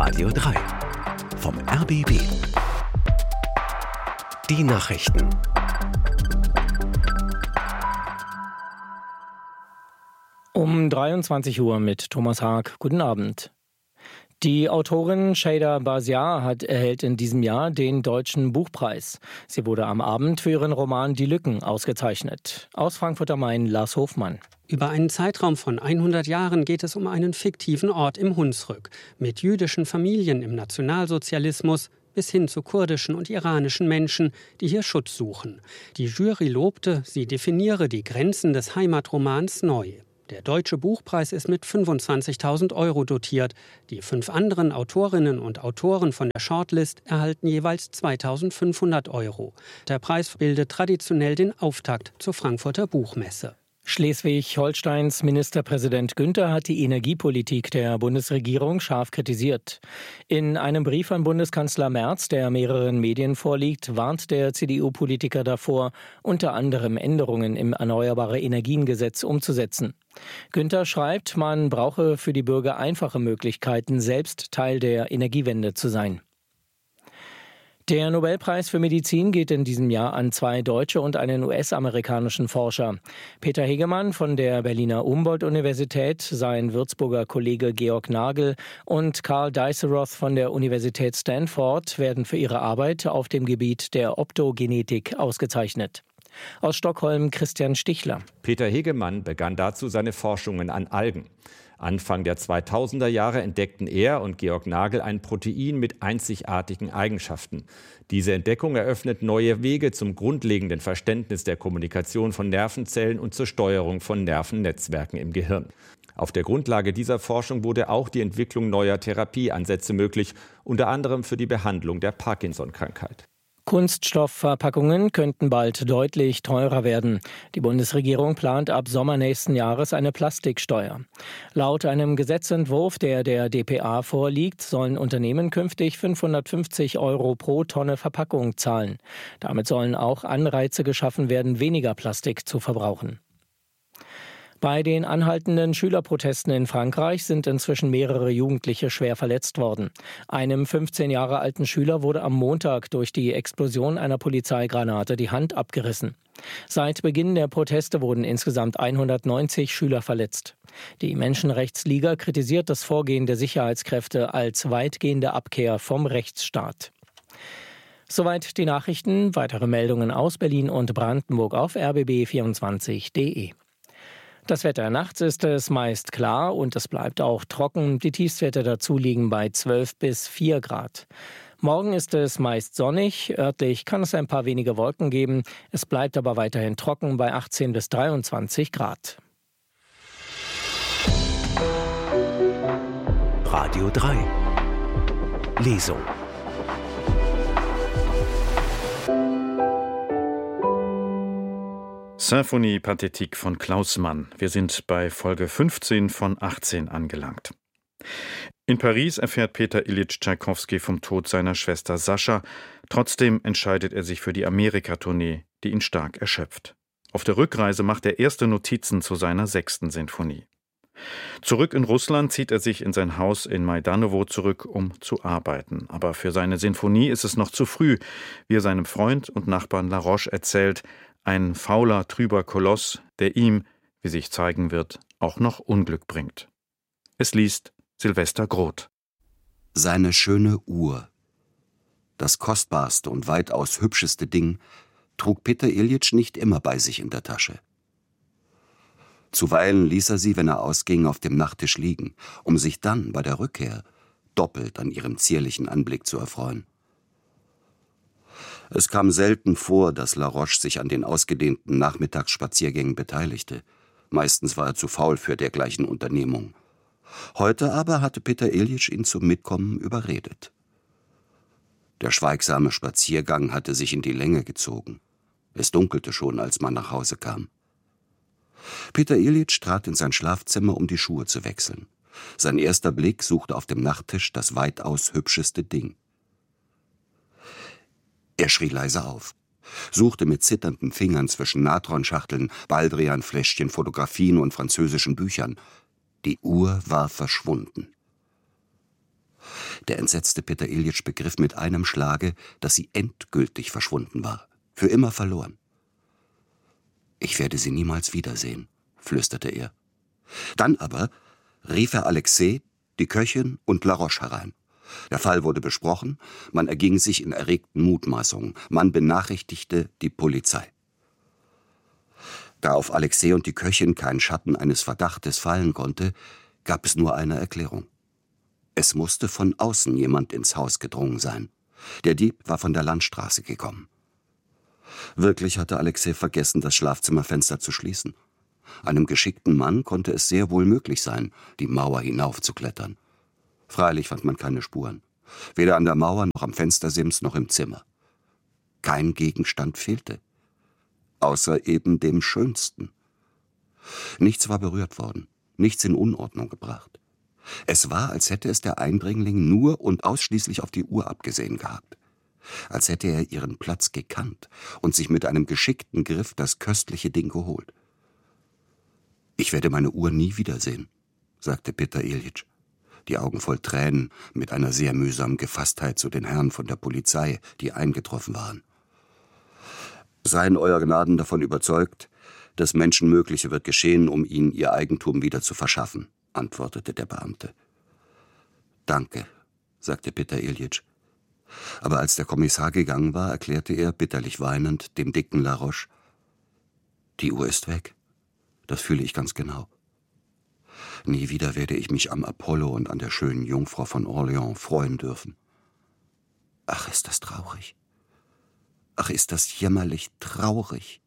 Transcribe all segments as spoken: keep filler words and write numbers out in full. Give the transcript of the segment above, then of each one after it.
Radio drei vom R B B. Die Nachrichten. Um dreiundzwanzig Uhr mit Thomas Haag. Guten Abend. Die Autorin Sheyda Basiar hat erhält in diesem Jahr den Deutschen Buchpreis. Sie wurde am Abend für ihren Roman Die Lücken ausgezeichnet. Aus Frankfurt am Main Lars Hofmann. Über einen Zeitraum von hundert Jahren geht es um einen fiktiven Ort im Hunsrück mit jüdischen Familien im Nationalsozialismus bis hin zu kurdischen und iranischen Menschen, die hier Schutz suchen. Die Jury lobte, sie definiere die Grenzen des Heimatromans neu. Der Deutsche Buchpreis ist mit fünfundzwanzigtausend Euro dotiert. Die fünf anderen Autorinnen und Autoren von der Shortlist erhalten jeweils zweitausendfünfhundert Euro. Der Preis bildet traditionell den Auftakt zur Frankfurter Buchmesse. Schleswig-Holsteins Ministerpräsident Günther hat die Energiepolitik der Bundesregierung scharf kritisiert. In einem Brief an Bundeskanzler Merz, der mehreren Medien vorliegt, warnt der C D U-Politiker davor, unter anderem Änderungen im Erneuerbare Energien-Gesetz umzusetzen. Günther schreibt, man brauche für die Bürger einfache Möglichkeiten, selbst Teil der Energiewende zu sein. Der Nobelpreis für Medizin geht in diesem Jahr an zwei deutsche und einen U S-amerikanischen Forscher. Peter Hegemann von der Berliner Humboldt-Universität, sein Würzburger Kollege Georg Nagel und Karl Dijsselroth von der Universität Stanford werden für ihre Arbeit auf dem Gebiet der Optogenetik ausgezeichnet. Aus Stockholm Christian Stichler. Peter Hegemann begann dazu seine Forschungen an Algen. Anfang der zweitausender Jahre entdeckten er und Georg Nagel ein Protein mit einzigartigen Eigenschaften. Diese Entdeckung eröffnet neue Wege zum grundlegenden Verständnis der Kommunikation von Nervenzellen und zur Steuerung von Nervennetzwerken im Gehirn. Auf der Grundlage dieser Forschung wurde auch die Entwicklung neuer Therapieansätze möglich, unter anderem für die Behandlung der Parkinson-Krankheit. Kunststoffverpackungen könnten bald deutlich teurer werden. Die Bundesregierung plant ab Sommer nächsten Jahres eine Plastiksteuer. Laut einem Gesetzentwurf, der der D P A vorliegt, sollen Unternehmen künftig fünfhundertfünfzig Euro pro Tonne Verpackung zahlen. Damit sollen auch Anreize geschaffen werden, weniger Plastik zu verbrauchen. Bei den anhaltenden Schülerprotesten in Frankreich sind inzwischen mehrere Jugendliche schwer verletzt worden. Einem fünfzehn Jahre alten Schüler wurde am Montag durch die Explosion einer Polizeigranate die Hand abgerissen. Seit Beginn der Proteste wurden insgesamt hundertneunzig Schüler verletzt. Die Menschenrechtsliga kritisiert das Vorgehen der Sicherheitskräfte als weitgehende Abkehr vom Rechtsstaat. Soweit die Nachrichten. Weitere Meldungen aus Berlin und Brandenburg auf r b b vierundzwanzig punkt d e. Das Wetter: Nachts ist es meist klar und es bleibt auch trocken. Die Tiefstwerte dazu liegen bei zwölf bis vier Grad. Morgen ist es meist sonnig. Örtlich kann es ein paar wenige Wolken geben. Es bleibt aber weiterhin trocken bei achtzehn bis dreiundzwanzig Grad. Radio drei. Lesung. Symphonie Pathétique von Klaus Mann. Wir sind bei Folge fünfzehn von achtzehn angelangt. In Paris erfährt Peter Iljitsch Tschaikowski vom Tod seiner Schwester Sascha. Trotzdem entscheidet er sich für die Amerika-Tournee, die ihn stark erschöpft. Auf der Rückreise macht er erste Notizen zu seiner sechsten Sinfonie. Zurück in Russland zieht er sich in sein Haus in Majdanowo zurück, um zu arbeiten. Aber für seine Sinfonie ist es noch zu früh, wie er seinem Freund und Nachbarn La Roche erzählt. Ein fauler, trüber Koloss, der ihm, wie sich zeigen wird, auch noch Unglück bringt. Es liest Silvester Groth. Seine schöne Uhr, das kostbarste und weitaus hübscheste Ding, trug Peter Iljitsch nicht immer bei sich in der Tasche. Zuweilen ließ er sie, wenn er ausging, auf dem Nachttisch liegen, um sich dann bei der Rückkehr doppelt an ihrem zierlichen Anblick zu erfreuen. Es kam selten vor, dass La Roche sich an den ausgedehnten Nachmittagsspaziergängen beteiligte. Meistens war er zu faul für dergleichen Unternehmung. Heute aber hatte Peter Iljitsch ihn zum Mitkommen überredet. Der schweigsame Spaziergang hatte sich in die Länge gezogen. Es dunkelte schon, als man nach Hause kam. Peter Iljitsch trat in sein Schlafzimmer, um die Schuhe zu wechseln. Sein erster Blick suchte auf dem Nachttisch das weitaus hübscheste Ding. Er schrie leise auf, suchte mit zitternden Fingern zwischen Natronschachteln, Baldrianfläschchen, Fotografien und französischen Büchern. Die Uhr war verschwunden. Der entsetzte Peter Iljitsch begriff mit einem Schlage, dass sie endgültig verschwunden war, für immer verloren. »Ich werde sie niemals wiedersehen«, flüsterte er. Dann aber rief er Alexei, die Köchin und Laroche herein. Der Fall wurde besprochen, man erging sich in erregten Mutmaßungen, man benachrichtigte die Polizei. Da auf Alexei und die Köchin kein Schatten eines Verdachtes fallen konnte, gab es nur eine Erklärung. Es musste von außen jemand ins Haus gedrungen sein. Der Dieb war von der Landstraße gekommen. Wirklich hatte Alexei vergessen, das Schlafzimmerfenster zu schließen. Einem geschickten Mann konnte es sehr wohl möglich sein, die Mauer hinaufzuklettern. Freilich fand man keine Spuren. Weder an der Mauer noch am Fenstersims noch im Zimmer. Kein Gegenstand fehlte. Außer eben dem Schönsten. Nichts war berührt worden, nichts in Unordnung gebracht. Es war, als hätte es der Eindringling nur und ausschließlich auf die Uhr abgesehen gehabt. Als hätte er ihren Platz gekannt und sich mit einem geschickten Griff das köstliche Ding geholt. »Ich werde meine Uhr nie wiedersehen«, sagte Peter Iljitsch, die Augen voll Tränen, mit einer sehr mühsamen Gefasstheit zu den Herren von der Polizei, die eingetroffen waren. »Seien Euer Gnaden davon überzeugt, das Menschenmögliche wird geschehen, um Ihnen Ihr Eigentum wieder zu verschaffen«, antwortete der Beamte. »Danke«, sagte Peter Iljitsch. Aber als der Kommissar gegangen war, erklärte er, bitterlich weinend, dem dicken Laroche: »Die Uhr ist weg. Das fühle ich ganz genau. Nie wieder werde ich mich am Apollo und an der schönen Jungfrau von Orleans freuen dürfen. Ach, ist das traurig. Ach, ist das jämmerlich traurig.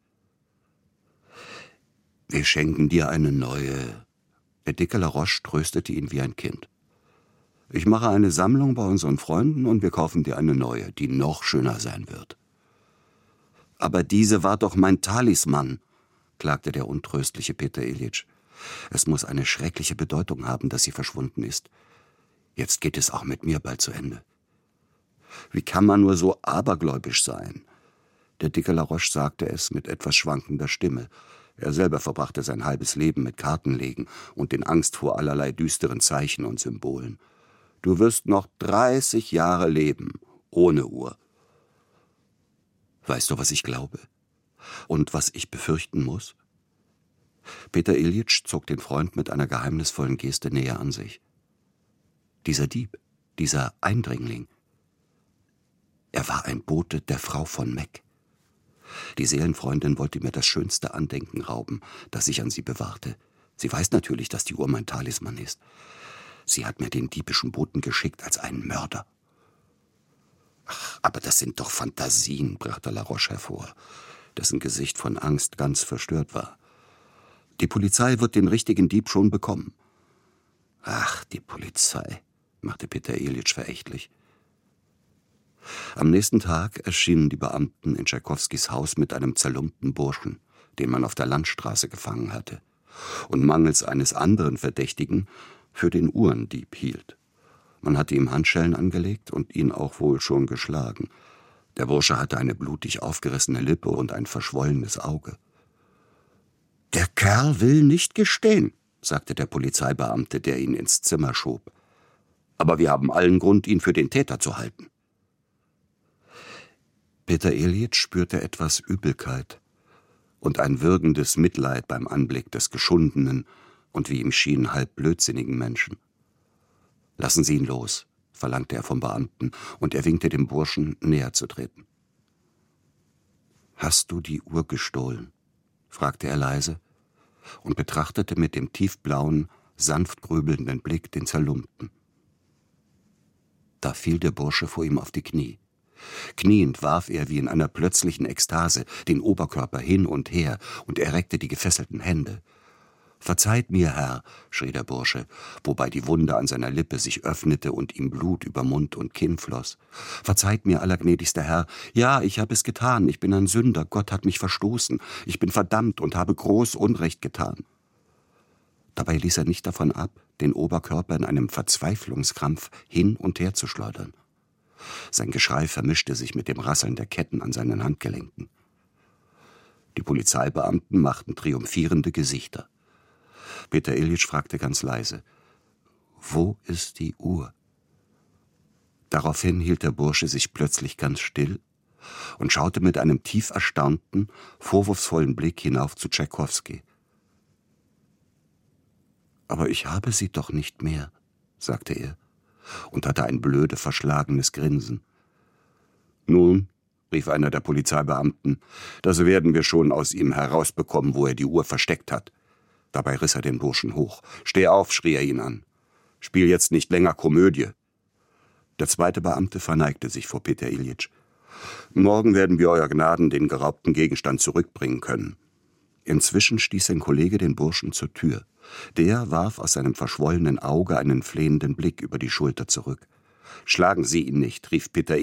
Wir schenken dir eine neue.« Der dicke Laroche tröstete ihn wie ein Kind. »Ich mache eine Sammlung bei unseren Freunden und wir kaufen dir eine neue, die noch schöner sein wird.« »Aber diese war doch mein Talisman«, klagte der untröstliche Peter Iljitsch. »Es muss eine schreckliche Bedeutung haben, dass sie verschwunden ist. Jetzt geht es auch mit mir bald zu Ende.« »Wie kann man nur so abergläubisch sein?« Der dicke Laroche sagte es mit etwas schwankender Stimme. Er selber verbrachte sein halbes Leben mit Kartenlegen und in Angst vor allerlei düsteren Zeichen und Symbolen. »Du wirst noch dreißig Jahre leben, ohne Uhr.« »Weißt du, was ich glaube? Und was ich befürchten muss?« Peter Iljitsch zog den Freund mit einer geheimnisvollen Geste näher an sich. Dieser Dieb, dieser Eindringling, er war ein Bote der Frau von Meck. Die Seelenfreundin wollte mir das schönste Andenken rauben, das ich an sie bewahrte. Sie weiß natürlich, dass die Uhr mein Talisman ist. Sie hat mir den diebischen Boten geschickt als einen Mörder. »Ach, aber das sind doch Fantasien«, brachte Laroche hervor, dessen Gesicht von Angst ganz verstört war. »Die Polizei wird den richtigen Dieb schon bekommen.« »Ach, die Polizei«, machte Peter Iljitsch verächtlich. Am nächsten Tag erschienen die Beamten in Tschaikowskis Haus mit einem zerlumpten Burschen, den man auf der Landstraße gefangen hatte und mangels eines anderen Verdächtigen für den Uhrendieb hielt. Man hatte ihm Handschellen angelegt und ihn auch wohl schon geschlagen. Der Bursche hatte eine blutig aufgerissene Lippe und ein verschwollenes Auge. »Der Kerl will nicht gestehen«, sagte der Polizeibeamte, der ihn ins Zimmer schob. »Aber wir haben allen Grund, ihn für den Täter zu halten.« Peter Iljitsch spürte etwas Übelkeit und ein würgendes Mitleid beim Anblick des geschundenen und wie ihm schien halb blödsinnigen Menschen. »Lassen Sie ihn los«, verlangte er vom Beamten, und er winkte dem Burschen, näher zu treten. »Hast du die Uhr gestohlen?« fragte er leise und betrachtete mit dem tiefblauen, sanft grübelnden Blick den Zerlumpten. Da fiel der Bursche vor ihm auf die Knie. Kniend warf er wie in einer plötzlichen Ekstase den Oberkörper hin und her und er reckte die gefesselten Hände. »Verzeiht mir, Herr«, schrie der Bursche, wobei die Wunde an seiner Lippe sich öffnete und ihm Blut über Mund und Kinn floss. »Verzeiht mir, allergnädigster Herr. Ja, ich habe es getan. Ich bin ein Sünder. Gott hat mich verstoßen. Ich bin verdammt und habe groß Unrecht getan.« Dabei ließ er nicht davon ab, den Oberkörper in einem Verzweiflungskrampf hin und her zu schleudern. Sein Geschrei vermischte sich mit dem Rasseln der Ketten an seinen Handgelenken. Die Polizeibeamten machten triumphierende Gesichter. Peter Iljitsch fragte ganz leise: »Wo ist die Uhr?« Daraufhin hielt der Bursche sich plötzlich ganz still und schaute mit einem tief erstaunten, vorwurfsvollen Blick hinauf zu Tschaikowski. »Aber ich habe sie doch nicht mehr«, sagte er und hatte ein blöde, verschlagenes Grinsen. »Nun«, rief einer der Polizeibeamten, »das werden wir schon aus ihm herausbekommen, wo er die Uhr versteckt hat.« Dabei riss er den Burschen hoch. »Steh auf«, schrie er ihn an. »Spiel jetzt nicht länger Komödie.« Der zweite Beamte verneigte sich vor Peter Iljitsch. »Morgen werden wir, Euer Gnaden, den geraubten Gegenstand zurückbringen können.« Inzwischen stieß sein Kollege den Burschen zur Tür. Der warf aus seinem verschwollenen Auge einen flehenden Blick über die Schulter zurück. »Schlagen Sie ihn nicht«, rief Peter